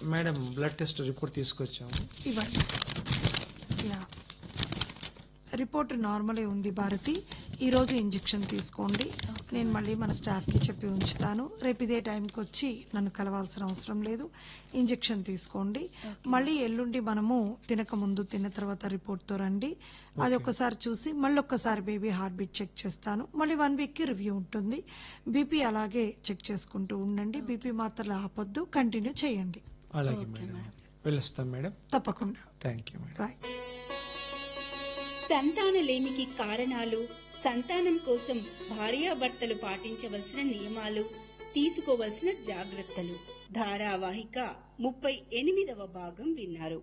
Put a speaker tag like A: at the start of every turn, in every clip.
A: Madam blood test report తీసుకొచ్చాము.
B: ఇవ్వండి. Yeah, report నార్మలే ఉంది భారతి. ఈ రోజు ఇంజెక్షన్ తీసుకోండి. నేను మళ్ళీ మన స్టాఫ్ కి చెప్పి ఉంచుతాను. రేపు ఇదే టైంకి వచ్చి నన్ను కలవాల్సిన అవసరం లేదు. ఇంజెక్షన్ తీసుకోండి. మళ్ళీ ఎల్లుండి మనము తినక ముందు తిన్న తర్వాత రిపోర్ట్ తో రండి. అది ఒక్కసారి చూసి మళ్ళీ ఒక్కసారి బేబీ హార్ట్ బీట్ చెక్ చేస్తాను. మళ్ళీ 1 వీక్ కి రివ్యూ ఉంటుంది. బీపీ అలాగే చెక్ చేసుకుంటూ ఉండండి. బీపీ మాత్రలు ఆపొద్దు, కంటిన్యూ చేయండి.
A: అలాగే మేడం, వెళ్ళొస్తాం మేడం.
B: తప్పకుండా.
A: Thank you madam.
B: రైట్.
C: సంతానలేమికి కారణాలు, సంతానం కోసం భార్యాభర్తలు పాటించవలసిన నియమాలు, తీసుకోవలసిన జాగ్రత్తలు ధారావాహిక 38వ భాగం విన్నారు.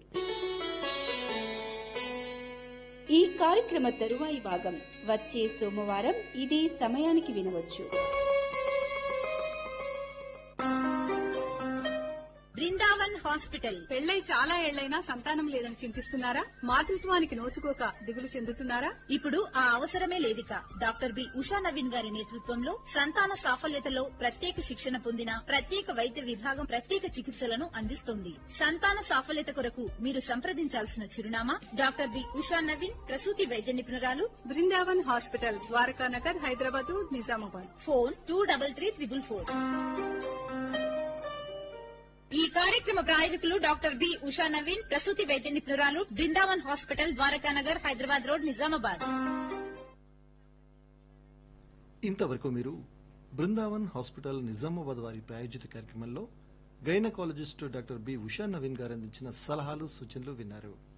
C: ఈ కార్యక్రమ తరువాయి భాగం వచ్చే సోమవారం ఇదే సమయానికి వినవచ్చు.
D: బృందావన్ హాస్పిటల్.
E: పెళ్లై చాలా ఏళ్లైనా సంతానం లేదని చింతిస్తున్నారా? మాతృత్వానికి నోచుకోక దిగులు చెందుతున్నారా?
D: ఇప్పుడు ఆ అవసరమే లేదిక. డాక్టర్ బి ఉషా నవీన్ గారి నేతృత్వంలో సంతాన సాఫల్యతలో ప్రత్యేక శిక్షణ పొందిన ప్రత్యేక వైద్య విభాగం ప్రత్యేక చికిత్సలను అందిస్తుంది. సంతాన సాఫల్యత కొరకు మీరు సంప్రదించాల్సిన చిరునామా డాక్టర్ బి ఉషా నవీన్, ప్రసూతి వైద్య నిపుణురాలు,
E: బృందావన్ హాస్పిటల్, ద్వారకానగర్, హైదరాబాద్, నిజామాబాద్.
D: ఫోన్ 233444. ఈ కార్యక్రమ ప్రాయోజకులు డాక్టర్ బి ఉషా నవీన్, ప్రసూతి వైద్య నిపుణురాలు, బృందావన్ హాస్పిటల్, ద్వారకానగర్, హైదరాబాద్ రోడ్, నిజామాబాద్.
F: ఇంతవరకు మీరు బృందావన్ హాస్పిటల్ నిజామాబాద్ వారి ప్రాయోజిత కార్యక్రమంలో gynaecologist doctor B Usha Naveen గారు అందించిన సలహాలు, సూచనలు విన్నారు.